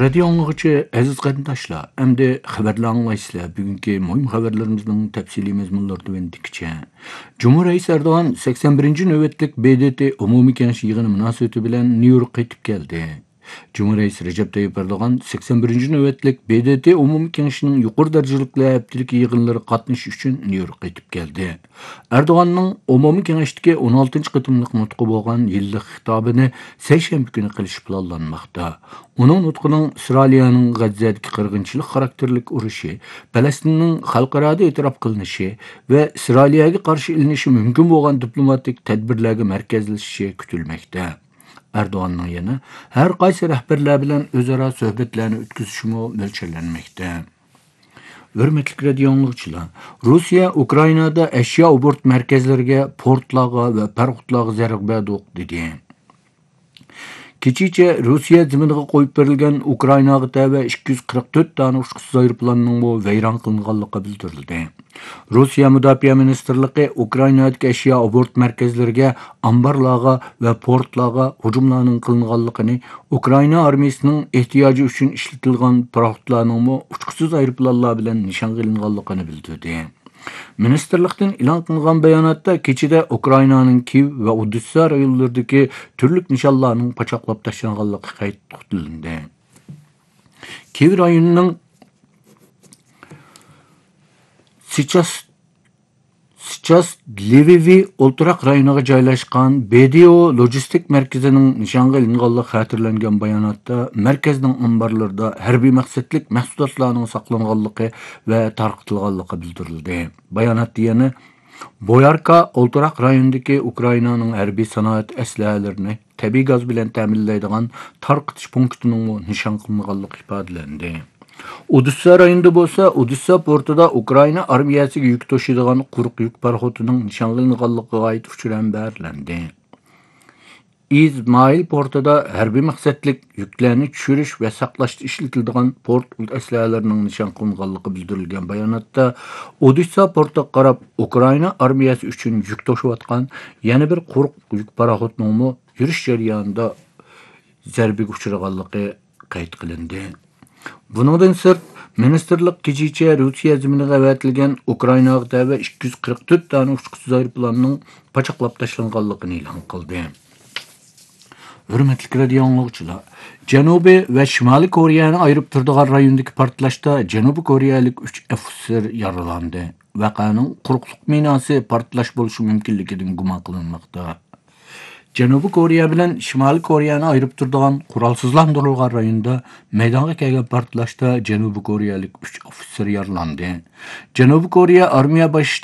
Radio anlıqçı əziz qarindaşlar, əmdə xəbərlər anlaysızlar. Bugünkü mühim xəbərlərimizin təfsili məzmunları tövəndikçə. Cumhur Reis Erdoğan 81-ci növbətlik BDT Umumi Kengaş yığını münasibəti bilən New York'a getib gəldi. Cumhur Reis Recep Tayyip Erdoğan 81-ci növbətlik BDT Umumi Kengaşının yuqur dərəcəlikli həftəlik yığınları qatnaş üçün New York'a getib gəldi. Erdoğan'ın Umumi Kengaşdakı 16-cı qıtımlıq nutqu bolğan yıllık xitabını seyşənbə günü qilish planlanmaqda. Onun nutqunun İsrailiyanın G'azzadagi qirg'inchilik xarakterlik urushi, Falastinning xalqaro e'tirof qilinishi va İsrailiyaga qarshi ilinishi mumkin bo'lgan diplomatik tadbirlarga markazlashishi kutilmoqda. Erdoğan'ın yana her qaysi rahbarlar bilan o'zaro suhbatlarni o'tkazishi mo'ljallanmoqda. Hürmetli radio anlıqçılar, Rusya Ukraynada eşya abort merkezleriga, portlarga va parxotlarga zarba berdi dedi. Kechicha Rossiya ziminiga qo'yib berilgan Ukrainaga tava 244 dona uçqusiz aeroplanning vayron qilinganligi bildirildi. Rossiya Mudofaa Ministerligi Ukrainadagi eşya abort markazlariga, ambarlarga va portlarga hujumlarning qilinganligini, Ukraina armiyasining ehtiyoji uchun ishlatilgan parxotlarning uçqusiz aeroplanlar bilan nishon qilinganligini bildirdi. Ministerlikten ilan kılıngan beyanatda keçide Ukrayna'nın Kiev ve Odessa rayonlarındaki türlük nişanlarının paçaklap taşlanğanlığı kayıt tutuldu. Kiev rayonunun Сейчас Lvivi Olturak rayoniga joylashgan BDO logistik merkezinin nishonga ilinganligi xatirlangan bayonotda merkezning ambarlarida harbiy maqsadlik mahsulotlarning saqlanganligi va tarqitilganligi bildirildi. Bayonotda yana Boyarka Olturak rayonidagi Ukrainaning harbiy sanoat aslahalarini tabiiy gaz bilan ta'minlaydigan tarqitish punktining nishon qilinganligi ifodalandi. Odessa rayonida bo'lsa, Odessa portida Ukraina armiyasiga yuk taşıydigan quruq yuk parxotining nishon qilinganligiga oid uchran berildi. İzmail portida harbiy maqsadlik yuklarni tushirish va saqlashda ishlatiladigan port aslahalarining nishon qilinganligi bildirilgan bayonotda Odessa portiga qarab Ukraina armiyasi uchun yuk taşıyotgan yana bir quruq yuk parxotining yurish jarayonida zarbaga uchraganligi qayd qilindi. Bundan sırt, ministerlik kechicha Rossiya ziminiga avatilgan Ukrainaga tava 244 dona uçqusiz aeroplanning pachoqlab tashlanganligini e'lon qildi. Hürmetli radio anlıqçılar, Janubiy va Shimoliy Koreyani ayirib turadigan rayondagi portlashda Janubiy Koreyalik 3 ofitser yaralandi. Vaqaning quruqlik minasi portlash bo'lishi mumkinligidan gumon qilinmoqda. Janubiy Koreya bilan Shimoliy Koreyani ayirib turadigan qurolsizlantirilgan rayonda maydonga kelgan portlashda Janubiy Koreyalik 3 ofitser yaralandi. Janubiy Koreya armiya bosh